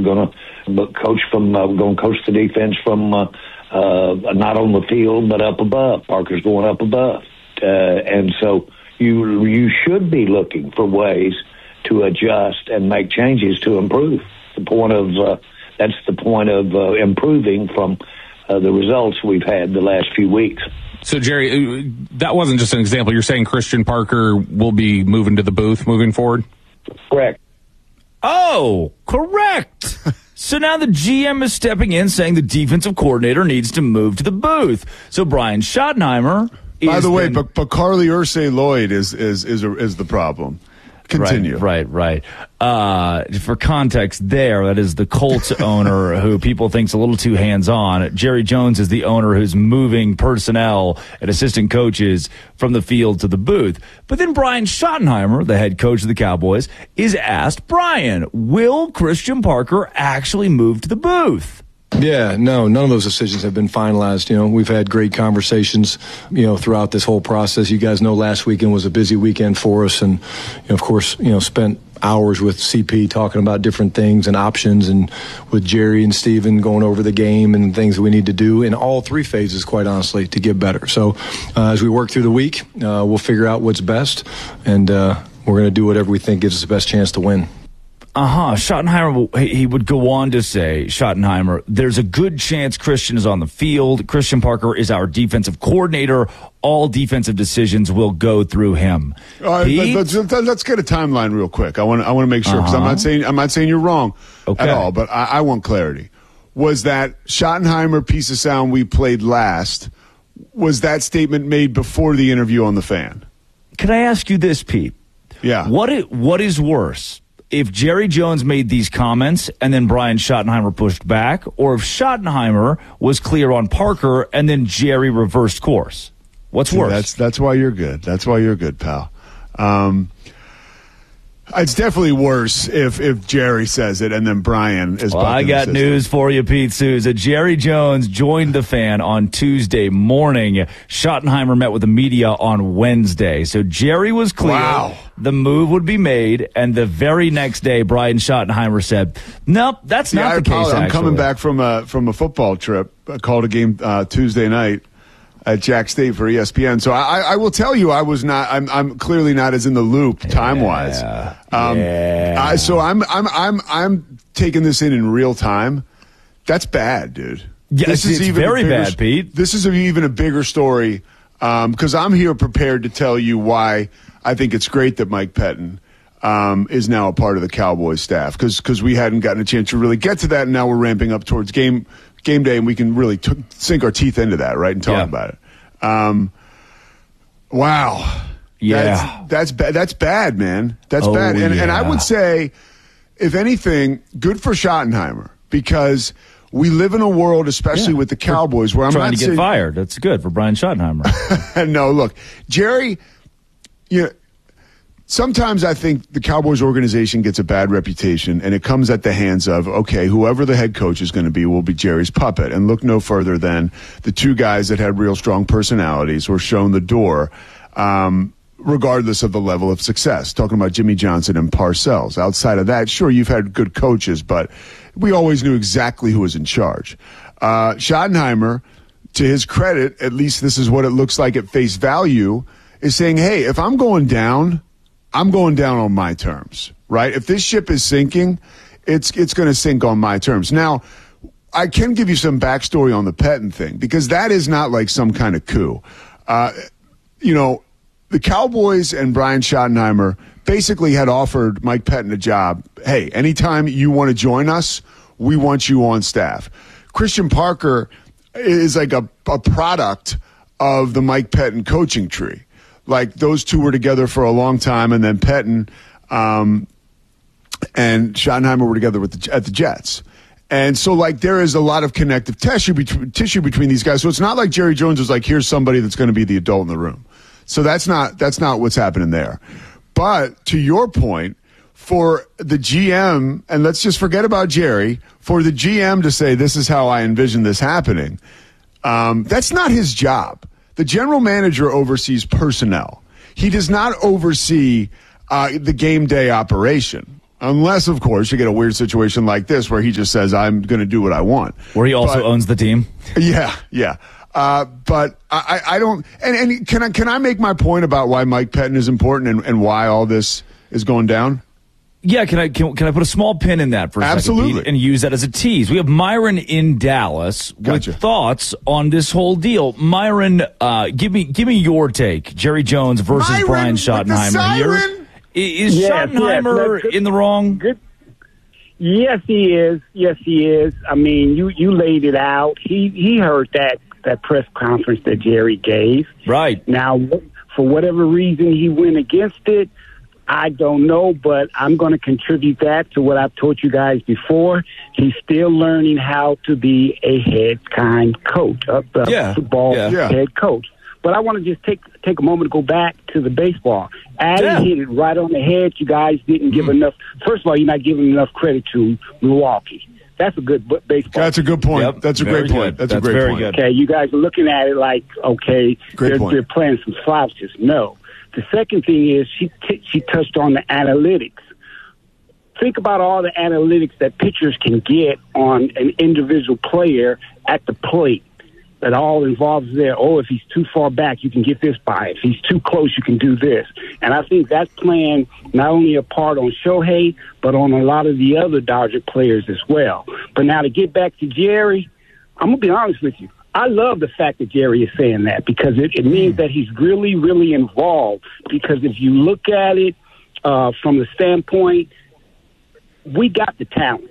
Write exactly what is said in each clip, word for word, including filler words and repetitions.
going to coach from uh, going to coach the defense from uh, uh, not on the field but up above. Parker's going up above, uh, and so you you should be looking for ways to adjust and make changes to improve. The point of uh, that's the point of uh, improving from uh, the results we've had the last few weeks. So, Jerry, that wasn't just an example. You're saying Christian Parker will be moving to the booth moving forward? Correct. Oh, correct. So now the G M is stepping in saying the defensive coordinator needs to move to the booth. So Brian Schottenheimer is By the way, then, but, but Carly Ursay-Lloyd is, is, is, a, is the problem. Continue. Right, right, right. Uh, for context there, that is the Colts owner who people think's a little too hands-on. Jerry Jones is the owner who's moving personnel and assistant coaches from the field to the booth. But then Brian Schottenheimer, the head coach of the Cowboys, is asked, Brian, will Christian Parker actually move to the booth? Yeah, no, none of those decisions have been finalized. You know, we've had great conversations, you know, throughout this whole process. You guys know last weekend was a busy weekend for us, and, you know, of course, you know, spent hours with C P talking about different things and options, and with Jerry and Steven going over the game and things that we need to do in all three phases, quite honestly, to get better. So uh, as we work through the week, uh, we'll figure out what's best, and uh, we're going to do whatever we think gives us the best chance to win. Uh-huh. Schottenheimer, he would go on to say, Schottenheimer, there's a good chance Christian is on the field. Christian Parker is our defensive coordinator. All defensive decisions will go through him. All right, let's, let's get a timeline real quick. I want I want to make sure, because uh-huh. I'm not saying I'm not saying you're wrong okay. at all, but I, I want clarity. Was that Schottenheimer piece of sound we played last, was that statement made before the interview on The Fan? Can I ask you this, Pete? Yeah. What is, what is worse? If Jerry Jones made these comments and then Brian Schottenheimer pushed back, or if Schottenheimer was clear on Parker and then Jerry reversed course? What's See, worse? That's that's why you're good. That's why you're good, pal. Um, it's definitely worse if if Jerry says it and then Brian is. Well, I got news for you, Pete Souza. Jerry Jones joined The Fan on Tuesday morning. Schottenheimer met with the media on Wednesday. So Jerry was clear. Wow. The move would be made, and the very next day, Brian Schottenheimer said, nope, that's yeah, not I the case, I'm actually. coming back from a, from a football trip. I called a game uh, Tuesday night at Jack State for E S P N. So I, I will tell you, I was not. I'm, I'm clearly not as in the loop time wise. Yeah, um, yeah. I, so I'm, I'm, I'm, I'm taking this in in real time. That's bad, dude. Yes, this is it's even very bigger, bad, Pete. This is a, even a bigger story because um, I'm here prepared to tell you why I think it's great that Mike Pettin um, is now a part of the Cowboys staff, because because we hadn't gotten a chance to really get to that, and now we're ramping up towards game game day, and we can really t- sink our teeth into that, right, and talk yeah. about it. Um, wow, yeah, that's that's, ba- that's bad, man. That's oh, bad, and yeah. and I would say, if anything, good for Schottenheimer, because we live in a world, especially yeah. with the Cowboys, where I'm trying not to get saying, fired. That's good for Brian Schottenheimer. No, look, Jerry, you know, sometimes I think the Cowboys organization gets a bad reputation, and it comes at the hands of, okay, whoever the head coach is going to be will be Jerry's puppet. And look no further than the two guys that had real strong personalities were shown the door, um, regardless of the level of success. Talking about Jimmy Johnson and Parcells. Outside of that, sure, you've had good coaches, but we always knew exactly who was in charge. Uh, Schottenheimer, to his credit, at least this is what it looks like at face value, is saying, hey, if I'm going down, I'm going down on my terms, right? If this ship is sinking, it's it's going to sink on my terms. Now, I can give you some backstory on the Pettin thing, because that is not like some kind of coup. Uh, you know, the Cowboys and Brian Schottenheimer basically had offered Mike Pettin a job. Hey, anytime you want to join us, we want you on staff. Christian Parker is like a, a product of the Mike Pettin coaching tree. Like, those two were together for a long time, and then Pettin um, and Schottenheimer were together with the, at the Jets. And so, like, there is a lot of connective tissue between, tissue between these guys. So it's not like Jerry Jones is like, here's somebody that's going to be the adult in the room. So that's not that's not what's happening there. But to your point, for the G M, and let's just forget about Jerry, for the G M to say, this is how I envision this happening, um, that's not his job. The general manager oversees personnel. He does not oversee uh, the game day operation, Unless, of course, you get a weird situation like this where he just says, I'm going to do what I want. Where he also but, owns the team. Yeah, yeah. Uh, but I, I don't and, – and can I can I make my point about why Mike Pettine is important and, and why all this is going down? Yeah, can I can, can I put a small pin in that for a Absolutely. second, Pete, and use that as a tease? We have Myron in Dallas Gotcha. with thoughts on this whole deal. Myron, uh, give me give me your take. Jerry Jones versus Myron Brian with the Schottenheimer here. siren. Is Yes, Schottenheimer yes, in the wrong? Good. Yes, he is. Yes, he is. I mean, you, you laid it out. He he heard that, that press conference that Jerry gave. Right. Now, for whatever reason he went against it, I don't know, but I'm going to contribute that to what I've told you guys before. He's still learning how to be a head kind coach, a, a Yeah, football yeah. Yeah. head coach. But I want to just take take a moment to go back to the baseball. Addy Yeah. hit it right on the head. You guys didn't give enough. First of all, you're not giving enough credit to Milwaukee. That's a good b- baseball. That's a good point. Yep, That's a very great point. good. That's, a That's great very point. good. Okay, you guys are looking at it like, okay, Great they're, point. they're playing some slouches. No. The second thing is she t- she touched on the analytics. Think about all the analytics that pitchers can get on an individual player at the plate. That all involves there. Oh, if he's too far back, you can get this by. If he's too close, you can do this. And I think that's playing not only a part on Shohei, but on a lot of the other Dodger players as well. But now to get back to Jerry, I'm going to be honest with you. I love the fact that Jerry is saying that because it, it means that he's really, really involved. Because if you look at it uh, from the standpoint, we got the talent.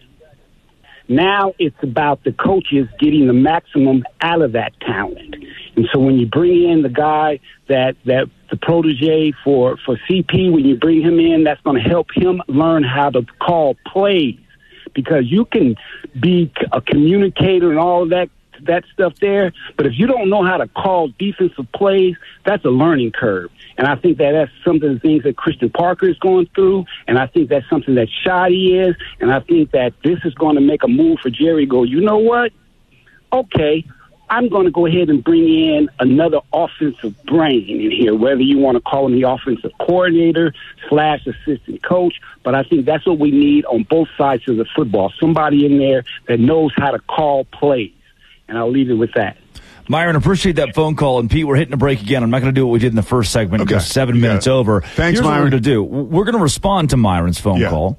Now it's about the coaches getting the maximum out of that talent. And so when you bring in the guy that, that the protege for, for C P, when you bring him in, that's going to help him learn how to call plays. Because you can be a communicator and all of that that stuff there, but if you don't know how to call defensive plays, that's a learning curve. And I think that that's some of the things that Christian Parker is going through, and I think that's something that Shotty is, and I think that this is going to make a move for Jerry. Go, you know what? Okay, I'm going to go ahead and bring in another offensive brain in here, whether you want to call him the offensive coordinator slash assistant coach, but I think that's what we need on both sides of the football. Somebody in there that knows how to call plays. And I'll leave it with that. Myron, appreciate that phone call. And Pete, we're hitting a break again. I'm not going to do what we did in the first segment. Okay. Go seven Yeah. minutes over. Thanks, Here's Myron. what we're going to do. We're going to respond to Myron's phone Yeah. call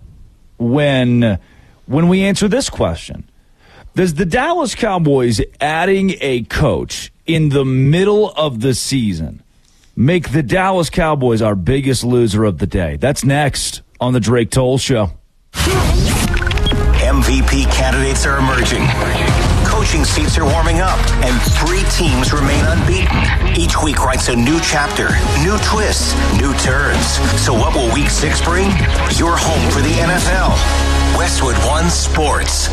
when when we answer this question. Does the Dallas Cowboys adding a coach in the middle of the season make the Dallas Cowboys our biggest loser of the day? That's next on the Drake Toll Show. M V P candidates are emerging. Coaching seats are warming up, and three teams remain unbeaten. Each week writes a new chapter, new twists, new turns. So what will week six bring? Your home for the N F L. Westwood One Sports.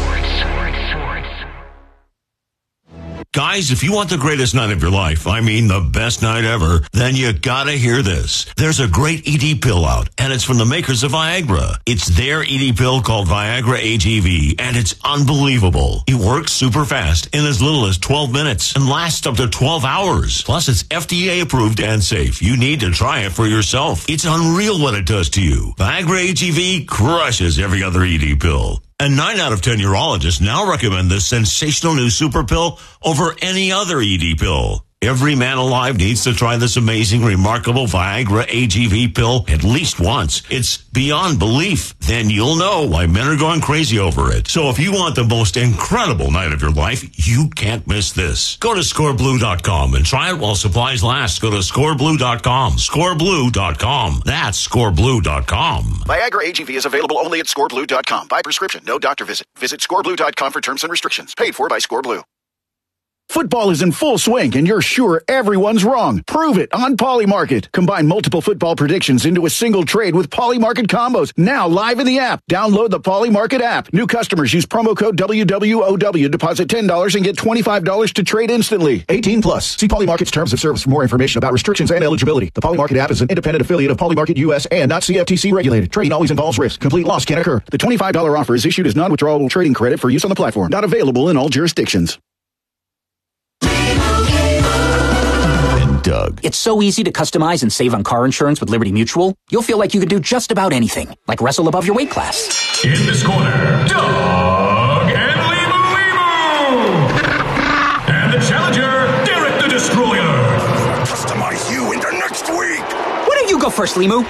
Guys, if you want the greatest night of your life, I mean the best night ever, then you gotta hear this. There's a great E D pill out, and it's from the makers of Viagra. It's their E D pill called Viagra A G V, and it's unbelievable. It works super fast in as little as twelve minutes and lasts up to twelve hours. Plus, it's F D A approved and safe. You need to try it for yourself. It's unreal what it does to you. Viagra A G V crushes every other E D pill. And nine out of ten urologists now recommend this sensational new super pill over any other E D pill. Every man alive needs to try this amazing, remarkable Viagra A G V pill at least once. It's beyond belief. Then you'll know why men are going crazy over it. So if you want the most incredible night of your life, you can't miss this. Go to score blue dot com and try it while supplies last. Go to score blue dot com. score blue dot com. That's score blue dot com. Viagra A G V is available only at score blue dot com. By prescription, no doctor visit. Visit score blue dot com for terms and restrictions. Paid for by ScoreBlue. Football is in full swing, and you're sure everyone's wrong. Prove it on Polymarket. Combine multiple football predictions into a single trade with Polymarket combos. Now live in the app. Download the Polymarket app. New customers use promo code W W O W. Deposit ten dollars and get twenty-five dollars to trade instantly. eighteen plus. See Polymarket's terms of service for more information about restrictions and eligibility. The Polymarket app is an independent affiliate of Polymarket U S and not C F T C regulated. Trading always involves risk. Complete loss can occur. The twenty-five dollars offer is issued as non-withdrawable trading credit for use on the platform. Not available in all jurisdictions. Doug. It's so easy to customize and save on car insurance with Liberty Mutual. You'll feel like you could do just about anything, like wrestle above your weight class. In this corner, Doug and Limu Limu! And the challenger, Derek the Destroyer. Customize you into next week. Why don't you go first, Limu?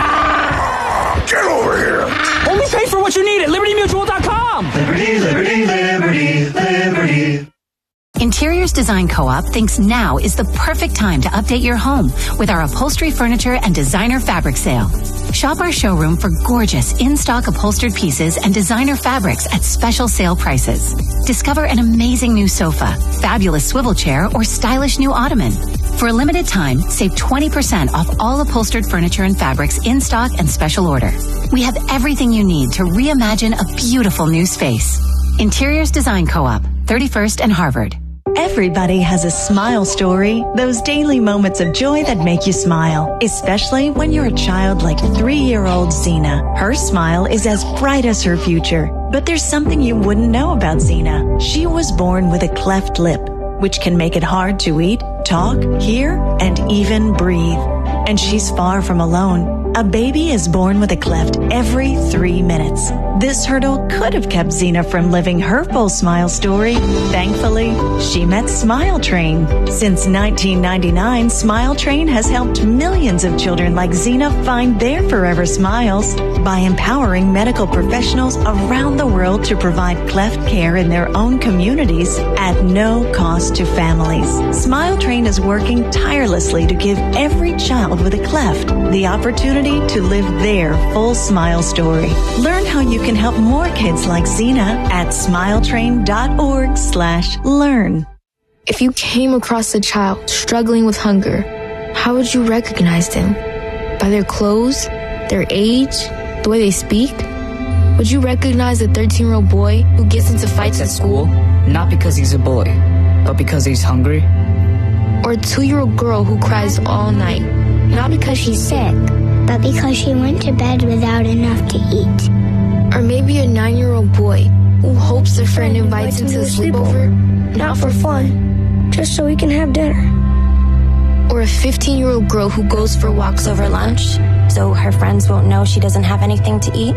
Ah, get over here. Only pay for what you need at Liberty Mutual dot com. Liberty, Liberty, Liberty, Liberty. Interiors Design Co-op thinks now is the perfect time to update your home with our upholstery furniture and designer fabric sale. Shop our showroom for gorgeous in-stock upholstered pieces and designer fabrics at special sale prices. Discover an amazing new sofa, fabulous swivel chair, or stylish new ottoman. For a limited time, save twenty percent off all upholstered furniture and fabrics in stock and special order. We have everything you need to reimagine a beautiful new space. Interiors Design Co-op, thirty-first and Harvard. Everybody has a smile story, those daily moments of joy that make you smile, especially when you're a child like three-year-old Xena. Her smile is as bright as her future, but there's something you wouldn't know about Xena. She was born with a cleft lip, which can make it hard to eat, talk, hear, and even breathe. And she's far from alone. A baby is born with a cleft every three minutes. This hurdle could have kept Xena from living her full smile story. Thankfully, she met Smile Train. Since nineteen ninety-nine, Smile Train has helped millions of children like Xena find their forever smiles by empowering medical professionals around the world to provide cleft care in their own communities at no cost to families. Smile Train is working tirelessly to give every child with a cleft the opportunity to live their full smile story. Learn how you can help more kids like Xena at smiletrain.org slash learn. If you came across a child struggling with hunger, how would you recognize them? By their clothes, their age, the way they speak? Would you recognize a thirteen-year-old boy who gets into fights at school, not because he's a boy, but because he's hungry? Or a two-year-old girl who cries all night, not because she's sick, but because she went to bed without enough to eat? Or maybe a nine-year-old boy who hopes a friend invites him to the sleepover, not for fun, just so he can have dinner. Or a fifteen-year-old girl who goes for walks over lunch, so her friends won't know she doesn't have anything to eat.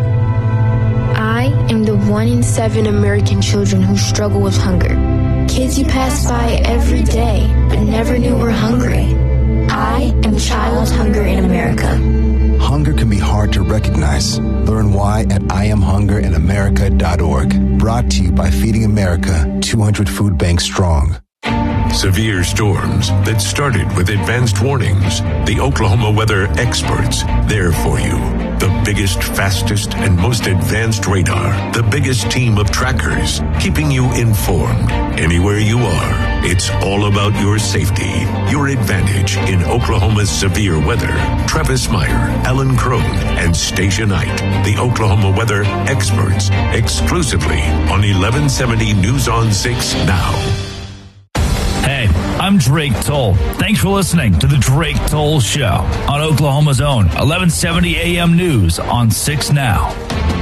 I am the one in seven American children who struggle with hunger. Kids you pass by every day, but never knew were hungry. I am Child Hunger in America. Hunger can be hard to recognize. Learn why at I am hunger in america dot org. Brought to you by Feeding America, two hundred food banks strong. Severe storms that started with advanced warnings. The Oklahoma weather experts, there for you. The biggest, fastest, and most advanced radar. The biggest team of trackers, keeping you informed anywhere you are. It's all about your safety, your advantage in Oklahoma's severe weather. Travis Meyer, Ellen Crone, and Stacia Knight, the Oklahoma weather experts, exclusively on eleven seventy News on six now. Hey, I'm Drake Toll. Thanks for listening to the Drake Toll Show on Oklahoma's own eleven seventy A M News on six now.